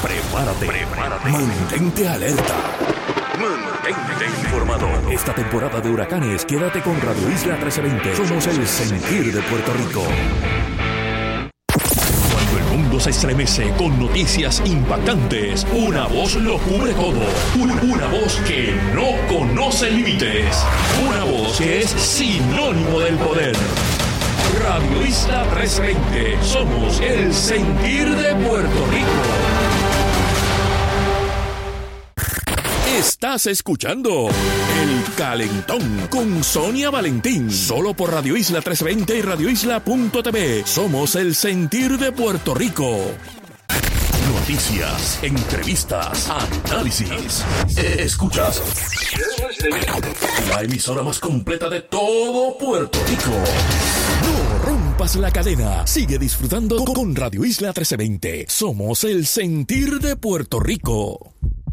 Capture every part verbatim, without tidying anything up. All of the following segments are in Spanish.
Prepárate, prepárate. Mantente alerta. Mantente informado. Esta temporada de huracanes, quédate con Radio Isla trece veinte. Somos el sentir de Puerto Rico. Cuando el mundo se estremece con noticias impactantes, una voz lo cubre todo. Una voz que no conoce límites. Una voz que es sinónimo del poder. Radio Isla trece veinte. Somos el sentir de Puerto Rico. Estás escuchando El Calentón con Sonia Valentín. Solo por Radio Isla trece veinte y Radio Isla punto t v. Somos el sentir de Puerto Rico. Noticias, entrevistas, análisis. Escuchas la emisora más completa de todo Puerto Rico. No rompas la cadena. Sigue disfrutando con Radio Isla trece veinte. Somos el sentir de Puerto Rico.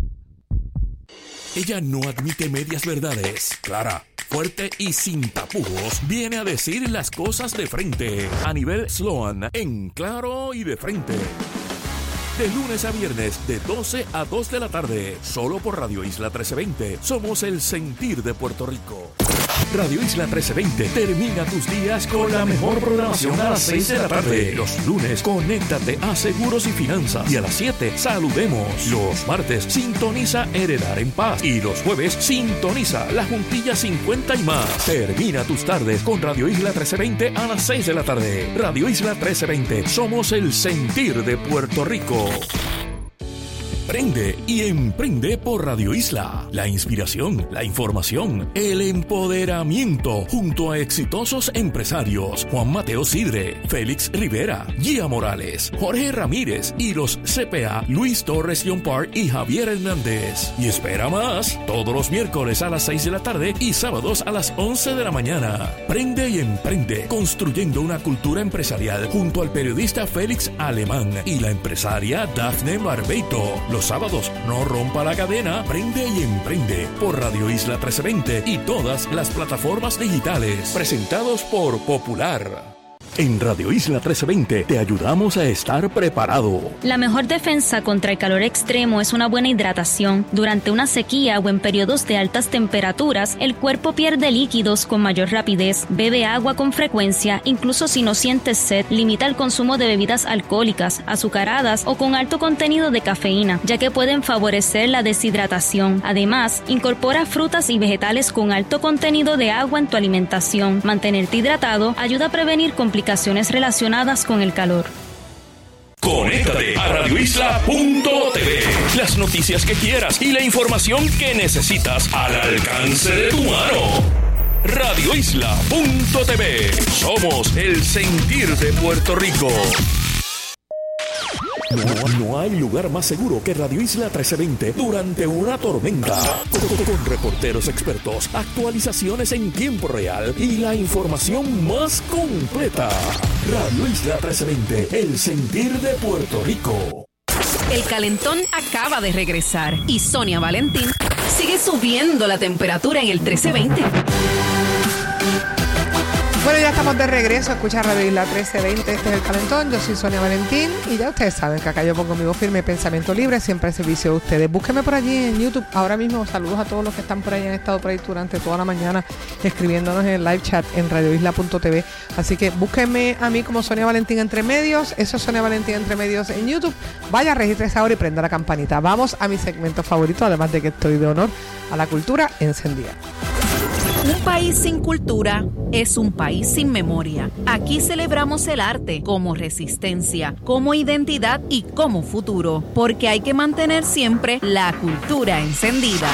Ella no admite medias verdades. Clara, fuerte y sin tapujos, viene a decir las cosas de frente. A nivel Sloan, en claro y de frente. De lunes a viernes, de doce a dos de la tarde. Solo por Radio Isla trece veinte. Somos el sentir de Puerto Rico. Radio Isla trece veinte termina tus días con la mejor programación a las seis de la tarde. Los lunes, conéctate a Seguros y Finanzas. Y a las siete, saludemos. Los martes, sintoniza Heredar en Paz. Y los jueves, sintoniza La Juntilla cincuenta y más. Termina tus tardes con Radio Isla trece veinte a las seis de la tarde. Radio Isla trece veinte. Somos el sentir de Puerto Rico. Prende y emprende por Radio Isla. La inspiración, la información, el empoderamiento junto a exitosos empresarios Juan Mateo Sidre, Félix Rivera, Gia Morales, Jorge Ramírez y los C P A Luis Torres Yompar y Javier Hernández. Y espera más, todos los miércoles a las seis de la tarde y sábados a las once de la mañana. Prende y emprende, construyendo una cultura empresarial junto al periodista Félix Alemán y la empresaria Dafne Barbeito. Los sábados, no rompa la cadena, prende y emprende por Radio Isla trece veinte y todas las plataformas digitales. Presentados por Popular. En Radio Isla trece veinte te ayudamos a estar preparado. La mejor defensa contra el calor extremo es una buena hidratación. Durante una sequía o en periodos de altas temperaturas, el cuerpo pierde líquidos con mayor rapidez. Bebe agua con frecuencia, incluso si no sientes sed. Limita el consumo de bebidas alcohólicas, azucaradas o con alto contenido de cafeína, ya que pueden favorecer la deshidratación. Además, incorpora frutas y vegetales con alto contenido de agua en tu alimentación. Mantenerte hidratado ayuda a prevenir complicaciones relacionadas con el calor. Conéctate a Radio Isla punto t v. Las noticias que quieras y la información que necesitas al alcance de tu mano. Radio Isla punto t v. Somos el sentir de Puerto Rico. No, no hay lugar más seguro que Radio Isla trece veinte durante una tormenta. Con, con reporteros expertos, actualizaciones en tiempo real y la información más completa. Radio Isla trece veinte, el sentir de Puerto Rico. El calentón acaba de regresar y Sonia Valentín sigue subiendo la temperatura en el trece veinte. Bueno, ya estamos de regreso. Escucha Radio Isla trece veinte. Este es El Calentón. Yo soy Sonia Valentín. Y ya ustedes saben que acá yo pongo mi voz firme, pensamiento libre, siempre al servicio de ustedes. Búsquenme por allí en YouTube. Ahora mismo, saludos a todos los que están por ahí. Han estado por ahí durante toda la mañana escribiéndonos en el live chat en Radio Isla punto t v. Así que búsquenme a mí como Sonia Valentín Entre Medios. Eso es Sonia Valentín Entre Medios en YouTube. Vaya, regístrese ahora y prenda la campanita. Vamos a mi segmento favorito, además de que estoy de honor a la cultura encendida. Un país sin cultura es un país sin memoria. Aquí celebramos el arte como resistencia, como identidad y como futuro, porque hay que mantener siempre la cultura encendida.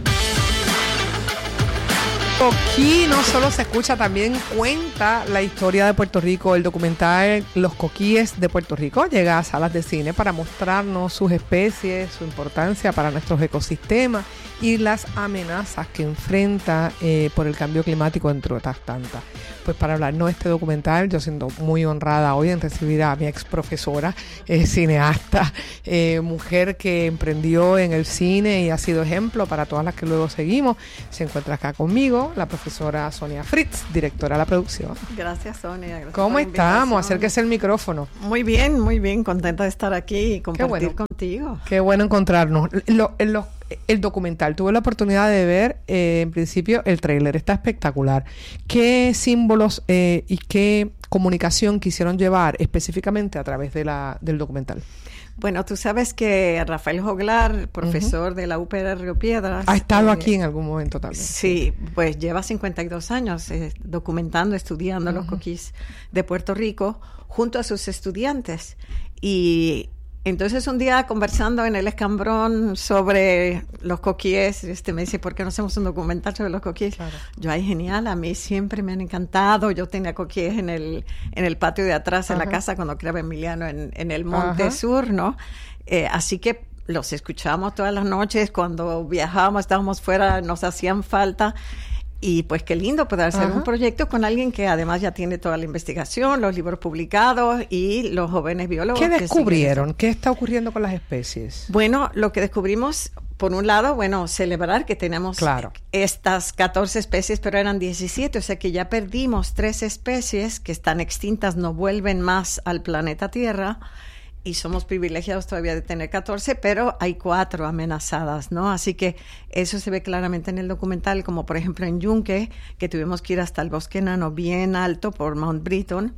Aquí no solo se escucha, también cuenta la historia de Puerto Rico. El documental Los Coquíes de Puerto Rico llega a salas de cine para mostrarnos sus especies, su importancia para nuestros ecosistemas y las amenazas que enfrenta eh, por el cambio climático, entre otras tantas. Pues para hablarnos de este documental, yo siento muy honrada hoy en recibir a mi ex profesora, eh, cineasta, eh, mujer que emprendió en el cine y ha sido ejemplo para todas las que luego seguimos. Se encuentra acá conmigo, conmigo la profesora Sonia Fritz, directora de la producción. Gracias, Sonia. Gracias. ¿Cómo estamos? Acérquese el micrófono. Muy bien, muy bien. Contenta de estar aquí y compartir Qué bueno. contigo. Qué bueno encontrarnos. Lo, lo, el documental, tuve la oportunidad de ver, eh, en principio, el tráiler. Está espectacular. ¿Qué símbolos eh, y qué comunicación quisieron llevar específicamente a través de la, del documental? Bueno, tú sabes que Rafael Joglar, profesor uh-huh. de la U P R Río Piedras... Ha estado eh, aquí en algún momento también. Sí, pues lleva cincuenta y dos años eh, documentando, estudiando uh-huh. los coquís de Puerto Rico junto a sus estudiantes. Y entonces un día conversando en el escambrón sobre los coquíes, este, me dice, ¿por qué no hacemos un documental sobre los coquíes? Claro. Yo, ay, genial, a mí siempre me han encantado. Yo tenía coquíes en el, en el patio de atrás, en Ajá. la casa, cuando criaba Emiliano, en, en el Monte Ajá. Sur, ¿no? Eh, así que los escuchábamos todas las noches. Cuando viajábamos, estábamos fuera, nos hacían falta. Y pues qué lindo poder hacer Ajá. un proyecto con alguien que además ya tiene toda la investigación, los libros publicados y los jóvenes biólogos. ¿Qué descubrieron? ¿Qué está ocurriendo con las especies? Bueno, lo que descubrimos, por un lado, bueno, celebrar que tenemos claro. estas catorce especies, pero eran diecisiete, o sea que ya perdimos tres especies que están extintas, no vuelven más al planeta Tierra. Y somos privilegiados todavía de tener catorce, pero hay cuatro amenazadas, ¿no? Así que eso se ve claramente en el documental, como por ejemplo en Yunque, que tuvimos que ir hasta el bosque enano bien alto por Mount Britton,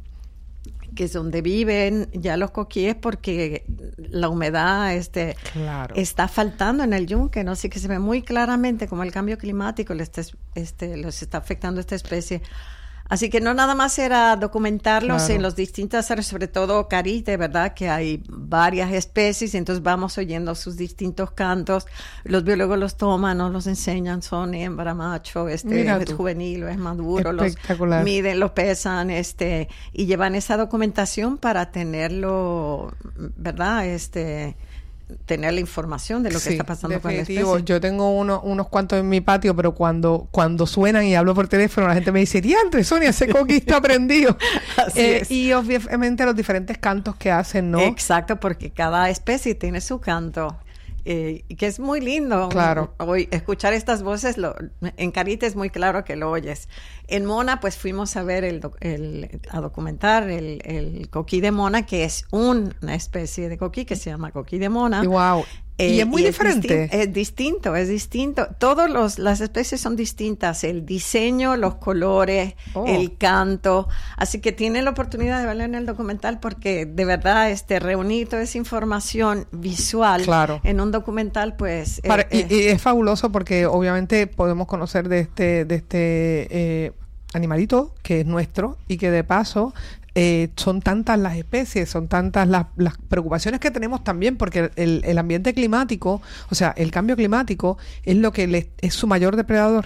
que es donde viven ya los coquíes, porque la humedad este, claro. está faltando en el Yunque, ¿no? Así que se ve muy claramente cómo el cambio climático les está, este, los está afectando a esta especie. Así que no nada más era documentarlos claro. en los distintas áreas, sobre todo Carite, ¿verdad? Que hay varias especies, entonces vamos oyendo sus distintos cantos. Los biólogos los toman, nos los enseñan, son hembra, macho, este es juvenil o es maduro, los miden, los pesan, este, y llevan esa documentación para tenerlo, ¿verdad? Este... tener la información de lo que sí, está pasando con la especie. Yo tengo uno, unos cuantos en mi patio, pero cuando cuando suenan y hablo por teléfono, la gente me dice, diantre, Sonia, ese coquí está aprendido. Así eh, es. Y obviamente los diferentes cantos que hacen, ¿no? Exacto, porque cada especie tiene su canto. Eh, que es muy lindo claro. hoy escuchar estas voces. Lo, en Carite es muy claro que lo oyes. En Mona pues fuimos a ver el, el a documentar el, el coquí de Mona, que es una especie de coquí que se llama coquí de Mona. Y wow. Eh, y es muy y diferente. Es, distin- es distinto, es distinto. Todas los, las especies son distintas. El diseño, los colores, oh. el canto. Así que tienen la oportunidad de verlo en el documental, porque de verdad este reunir toda esa información visual claro. en un documental, pues... Para, eh, y, y es fabuloso porque obviamente podemos conocer de este, de este eh, animalito que es nuestro y que de paso... Eh, son tantas las especies, son tantas las, las preocupaciones que tenemos también, porque el, el ambiente climático, o sea, el cambio climático es lo que le, es su mayor depredador.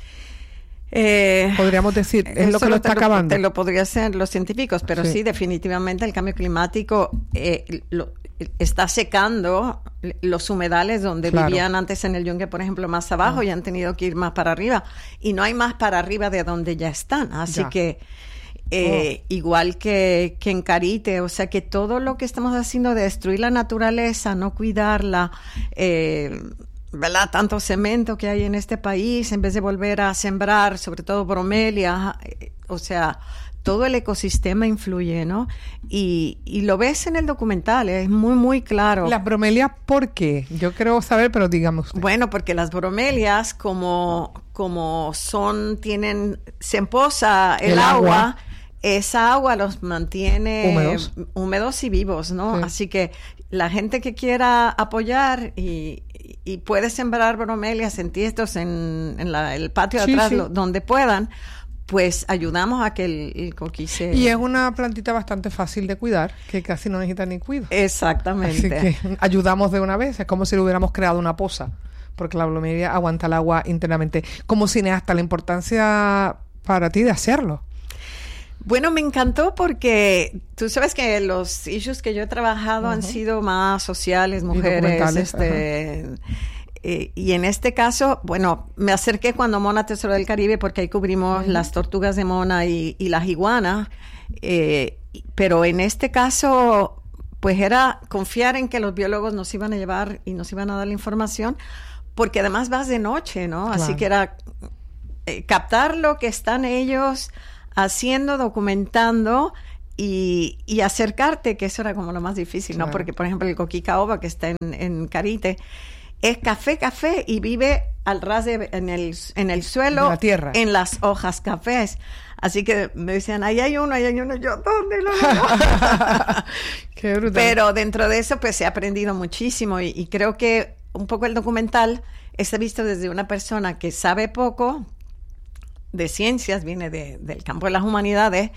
Eh, Podríamos decir, es lo que lo está te acabando. Lo, te lo podrían ser los científicos, pero sí, sí definitivamente el cambio climático eh, lo, está secando los humedales donde claro. vivían antes en el Yunque, por ejemplo, más abajo, ah. y han tenido que ir más para arriba. Y no hay más para arriba de donde ya están. Así ya. que... Eh, oh. igual que, que en Carite, o sea que todo lo que estamos haciendo de destruir la naturaleza, no cuidarla, eh, ¿verdad? Tanto cemento que hay en este país, en vez de volver a sembrar, sobre todo bromelia, eh, o sea, todo el ecosistema influye, ¿no? Y, y lo ves en el documental, es muy, muy claro. ¿Las bromelias por qué? Yo quiero saber, pero digamos. Bueno, porque las bromelias, como, como son, tienen, se empoza el, el agua, agua esa agua los mantiene húmedos, húmedos y vivos, ¿no? Sí. Así que la gente que quiera apoyar y, y puede sembrar bromelias en tiestos en, en la, el patio de sí, atrás, sí. Lo, donde puedan, pues ayudamos a que el, el coquí se... Y es una plantita bastante fácil de cuidar, que casi no necesita ni cuido. Exactamente. Así que ayudamos de una vez, es como si le hubiéramos creado una poza, porque la bromelia aguanta el agua internamente. Como cineasta, la importancia para ti de hacerlo. Bueno, me encantó porque tú sabes que los issues que yo he trabajado uh-huh. han sido más sociales, mujeres, este... Eh, y en este caso, bueno, me acerqué cuando Mona Tesoro del Caribe, porque ahí cubrimos uh-huh. las tortugas de Mona y, y las iguanas, eh, pero en este caso, pues era confiar en que los biólogos nos iban a llevar y nos iban a dar la información, porque además vas de noche, ¿no? Claro. Así que era eh, captar lo que están ellos haciendo, documentando y, y acercarte, que eso era como lo más difícil, claro. ¿no? Porque, por ejemplo, el coquí caoba que está en, en Carite es café, café y vive al ras de, en el, en el suelo, la tierra, en las hojas cafés. Así que me decían, ahí hay uno, ahí hay uno. Yo, ¿dónde lo veo? Qué brutal. Pero dentro de eso, pues he aprendido muchísimo y, y creo que un poco el documental está visto desde una persona que sabe poco de ciencias, viene de, del campo de las humanidades,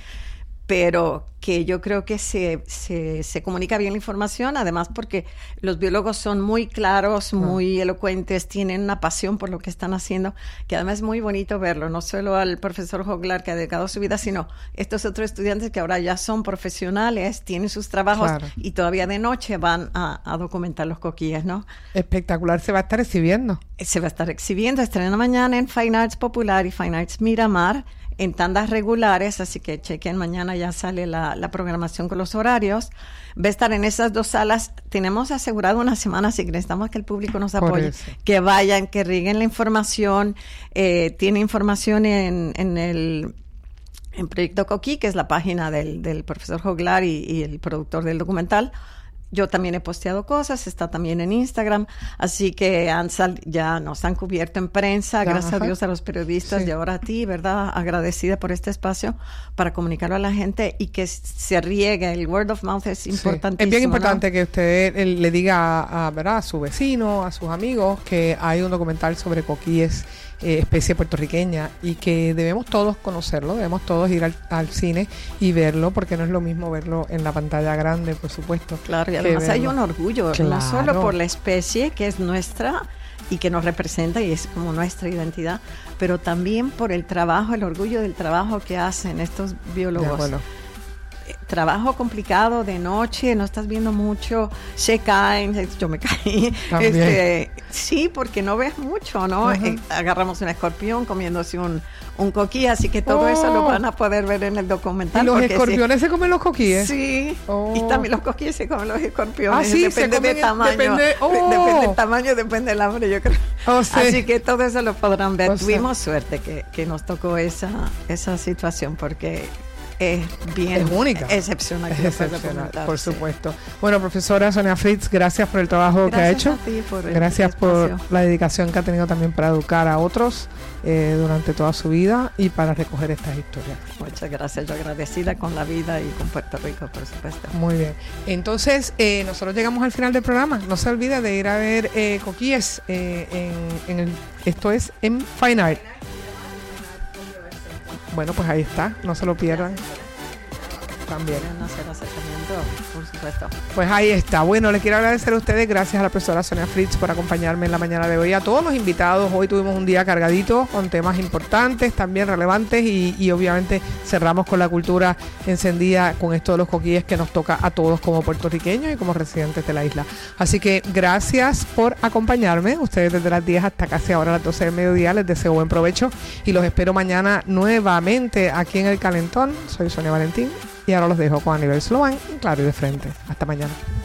pero que yo creo que se, se, se comunica bien la información, además porque los biólogos son muy claros, muy elocuentes, tienen una pasión por lo que están haciendo, que además es muy bonito verlo, no solo al profesor Joglar que ha dedicado su vida, sino estos otros estudiantes que ahora ya son profesionales, tienen sus trabajos, claro. y todavía de noche van a, a documentar los coquíes, ¿no? Espectacular, se va a estar exhibiendo. Se va a estar exhibiendo, estrena mañana en Fine Arts Popular y Fine Arts Miramar, en tandas regulares, así que chequen, mañana ya sale la, la programación con los horarios. Va a estar en esas dos salas. Tenemos asegurado una semana, así que necesitamos que el público nos apoye, que vayan, que rieguen la información. Eh, tiene información en, en el en Proyecto Coquí, que es la página del, del profesor Joglar y, y el productor del documental. Yo también he posteado cosas, está también en Instagram, así que han sal, ya nos han cubierto en prensa, Ajá. gracias a Dios a los periodistas, sí. y ahora a ti, ¿verdad? Agradecida por este espacio para comunicarlo a la gente y que se riegue, el word of mouth es importantísimo. Sí. Es bien importante, ¿no? Que usted eh, le diga a, a, ¿verdad? a su vecino, a sus amigos, que hay un documental sobre coquíes, Eh, especie puertorriqueña, y que debemos todos conocerlo, debemos todos ir al, al cine y verlo, porque no es lo mismo verlo en la pantalla grande, por supuesto. Claro, y además hay un orgullo, claro. no solo por la especie que es nuestra y que nos representa y es como nuestra identidad, pero también por el trabajo, el orgullo del trabajo que hacen estos biólogos. Bueno. Trabajo complicado de noche, no estás viendo mucho, se caen, yo me caí. Este, sí, porque no ves mucho, ¿no? Uh-huh. Eh, agarramos un escorpión comiéndose un, un coquí, así que todo oh. eso lo van a poder ver en el documental. ¿Y los escorpiones sí, se comen los coquíes? Sí, oh. y también los coquíes se comen los escorpiones. Ah, sí, depende se comen, de tamaño. Depende, oh. depende del tamaño, depende del hambre, yo creo. Oh, sí. Así que todo eso lo podrán ver. Oh, Tuvimos sí. suerte que, que nos tocó esa, esa situación, porque es bien es única, excepcional, es excepcional, por sí. supuesto. Bueno, profesora Sonia Fritz, gracias por el trabajo gracias que ha hecho, a ti por el gracias espacio. por la dedicación que ha tenido también para educar a otros eh, durante toda su vida y para recoger estas historias. Muchas gracias, yo agradecida con la vida y con Puerto Rico, por supuesto. Muy bien, entonces eh, nosotros llegamos al final del programa. No se olvide de ir a ver eh, coquíes, eh, en, en el, esto es en Fine Art. Bueno, pues ahí está, no se lo pierdan. También. Hacer acercamiento, por supuesto. Pues ahí está. Bueno, les quiero agradecer a ustedes, gracias a la profesora Sonia Fritz por acompañarme en la mañana de hoy. A todos los invitados, hoy tuvimos un día cargadito con temas importantes, también relevantes, y, y obviamente cerramos con la cultura encendida con esto de los coquíes que nos toca a todos como puertorriqueños y como residentes de la isla. Así que gracias por acompañarme. Ustedes desde las diez hasta casi ahora las doce del mediodía. Les deseo buen provecho y los espero mañana nuevamente aquí en El Calentón. Soy Sonia Valentín. Y ahora los dejo con Aníbal Sloan, Claro y de Frente. Hasta mañana.